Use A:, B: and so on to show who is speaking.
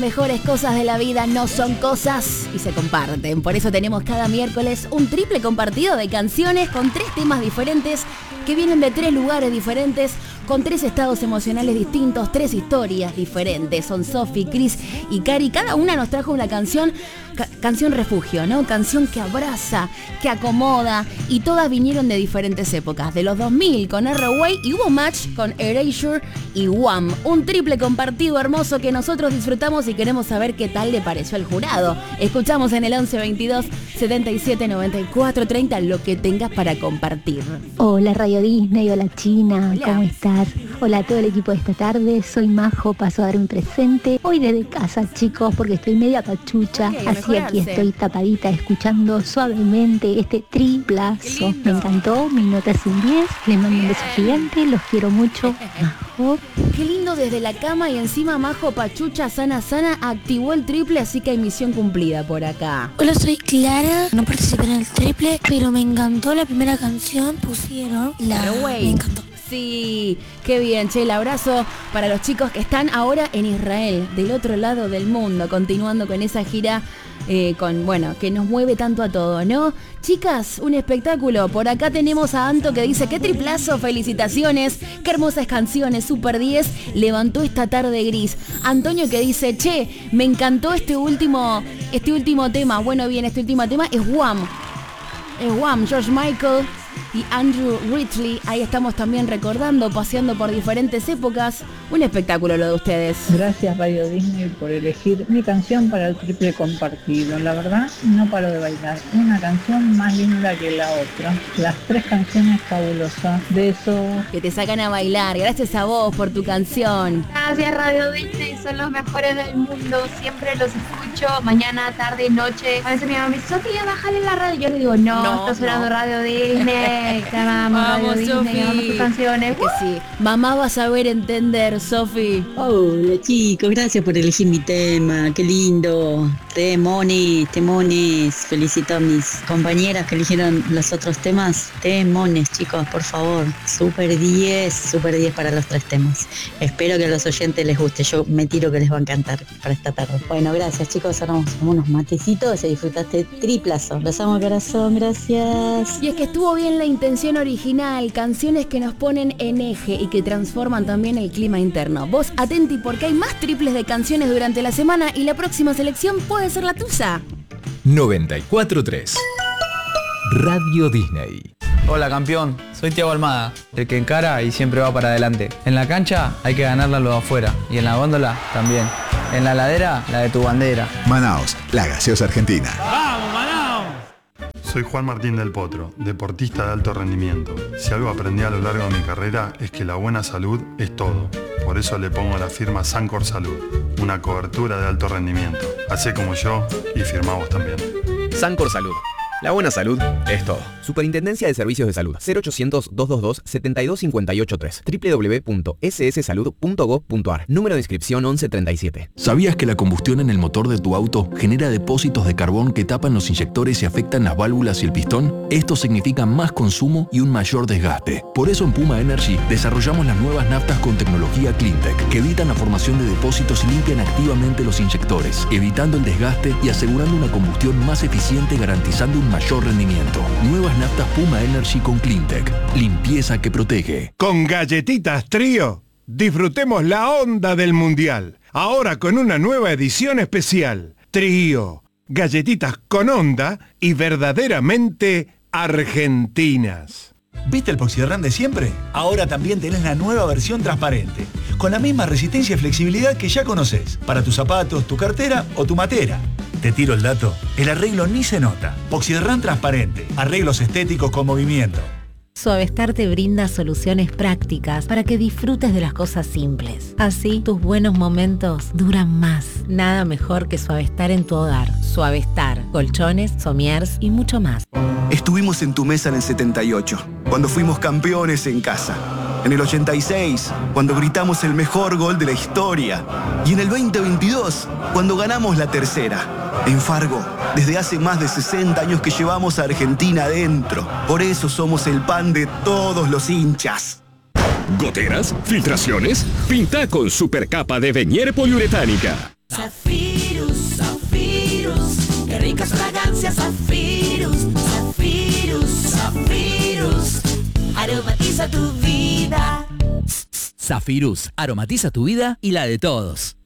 A: Mejores cosas de la vida no son cosas y se comparten. Por eso tenemos cada miércoles un triple compartido de canciones con 3 temas diferentes que vienen de 3 lugares diferentes, con 3 estados emocionales distintos, 3 historias diferentes. Son Sofi, Cris y Cari. Cada una nos trajo una canción, canción refugio, ¿no? Canción que abraza, que acomoda, y todas vinieron de diferentes épocas. De los 2000 con R-Way y hubo match con Erasure y Wham. Un triple compartido hermoso que nosotros disfrutamos y queremos saber qué tal le pareció al jurado. Escuchamos en el 11 22 77 94 30 lo que tengas para compartir.
B: Hola Radio Disney, hola China,
A: Hola.
B: ¿Cómo estás? Hola a todo el equipo de esta tarde, soy Majo, paso a dar un presente. Hoy desde casa, chicos, porque estoy media pachucha,
A: Ok,
B: así
A: mejorarse.
B: aquí estoy tapadita escuchando suavemente este triplazo. Me encantó, mi nota es un 10, les mando un beso gigante, los quiero mucho. Majo.
A: Qué lindo desde la cama, y encima Majo Pachucha sana activó el triple, así que hay misión cumplida por acá.
C: Hola, soy Clara, no participé en el triple, pero me encantó la primera canción, pusieron
A: Away.
C: me encantó.
A: Sí, qué bien, che, el abrazo para los chicos que están ahora en Israel, del otro lado del mundo, continuando con esa gira que nos mueve tanto a todos, ¿no? Chicas, un espectáculo. Por acá tenemos a Anto que dice, qué triplazo, felicitaciones, qué hermosas canciones, Super 10, levantó esta tarde gris. Antonio que dice, che, me encantó este último tema. Bueno, bien, este último tema es Wham. Es Wham, George Michael y Andrew Ridgeley. Ahí estamos también recordando, paseando por diferentes épocas. Un espectáculo lo de ustedes.
D: Gracias Radio Disney por elegir mi canción para el triple compartido. La verdad, no paro de bailar. Una canción más linda que la otra. Las 3 canciones fabulosas. Besos.
A: Que te sacan a bailar. Gracias a vos por tu canción.
E: Gracias Radio Disney, son los mejores del mundo, siempre los escucho, mañana, tarde, noche. A veces mi mamá me dice, Sofía, bájale la radio. Yo le digo, no, está sonando Radio Disney, te amamos,
A: Vamos,
E: Radio Disney, amamos tus canciones.
A: Que sí. Mamá va a saber entender, Sofi.
F: Hola chicos, gracias por elegir mi tema, qué lindo. Temones. Felicito a mis compañeras que eligieron los otros temas. Temones, chicos, por favor. Super 10 para los 3 temas. Espero que a los oyentes les guste. Yo me tiro que les va a encantar para esta tarde. Bueno, gracias chicos, ahora vamos a tomar unos matecitos y disfrutaste triplazo. Los amo corazón, gracias.
A: Y es que estuvo bien la intención original, canciones que nos ponen en eje y que transforman también el clima interno. Vos atenti porque hay más triples de canciones durante la semana y la próxima selección puede ser la tuya.
G: 94.3 Radio Disney.
H: Hola campeón, soy Thiago Almada, el que encara y siempre va para adelante. En la cancha hay que ganarla lo de afuera y en la góndola también. En la ladera, la de tu bandera.
I: Manaos, la gaseosa argentina.
J: ¡Vamos, Manaos! Soy Juan Martín del Potro, deportista de alto rendimiento. Si algo aprendí a lo largo de mi carrera es que la buena salud es todo. Por eso le pongo la firma Sancor Salud, una cobertura de alto rendimiento. Hacé como yo y firmá vos también.
K: Sancor Salud. La buena salud es todo. Superintendencia de Servicios de Salud. 0800-222-72583. www.sssalud.gov.ar. Número de inscripción 1137.
L: ¿Sabías que la combustión en el motor de tu auto genera depósitos de carbón que tapan los inyectores y afectan las válvulas y el pistón? Esto significa más consumo y un mayor desgaste. Por eso en Puma Energy desarrollamos las nuevas naftas con tecnología CleanTech, que evitan la formación de depósitos y limpian activamente los inyectores, evitando el desgaste y asegurando una combustión más eficiente, garantizando un mayor rendimiento. Nuevas naftas Puma Energy con CleanTech. Limpieza que protege.
M: Con Galletitas Trío, disfrutemos la onda del Mundial. Ahora con una nueva edición especial. Trío. Galletitas con onda y verdaderamente argentinas.
N: ¿Viste el Poxyderran de siempre? Ahora también tenés la nueva versión transparente, con la misma resistencia y flexibilidad que ya conocés, para tus zapatos, tu cartera o tu matera. Te tiro el dato, el arreglo ni se nota. Poxyderran transparente, arreglos estéticos con movimiento.
O: Suavestar te brinda soluciones prácticas para que disfrutes de las cosas simples. Así, tus buenos momentos duran más. Nada mejor que Suavestar en tu hogar. Suavestar, colchones, somiers y mucho más.
P: Estuvimos en tu mesa en el 78, cuando fuimos campeones en casa. En el 86, cuando gritamos el mejor gol de la historia. Y en el 2022, cuando ganamos la tercera. En Fargo, desde hace más de 60 años que llevamos a Argentina adentro. Por eso somos el pan de todos los hinchas.
Q: ¿Goteras? ¿Filtraciones? Pinta con supercapa de Venier poliuretánica. fragancia Zafirus, Zafirus, Zafirus. Aromatiza tu vida.
R: Zafirus, aromatiza tu vida y la de todos.